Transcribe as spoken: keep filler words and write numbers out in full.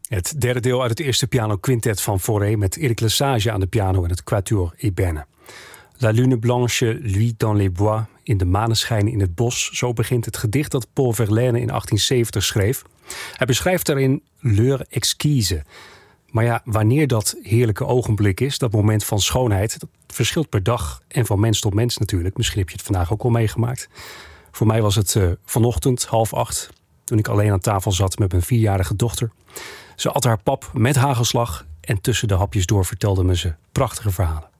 Het derde deel uit het eerste pianoquintet van Fauré met Éric Lesage aan de piano en het Quatuor Ébène. La lune blanche luit dans les bois, in de maneschijn in het bos. Zo begint het gedicht dat Paul Verlaine in achttien zeventig schreef. Hij beschrijft daarin l'heure exquise. Maar ja, wanneer dat heerlijke ogenblik is, dat moment van schoonheid, dat verschilt per dag en van mens tot mens natuurlijk. Misschien heb je het vandaag ook al meegemaakt. Voor mij was het uh, vanochtend half acht, toen ik alleen aan tafel zat met mijn vierjarige dochter. Ze at haar pap met hagelslag en tussen de hapjes door vertelde me ze prachtige verhalen.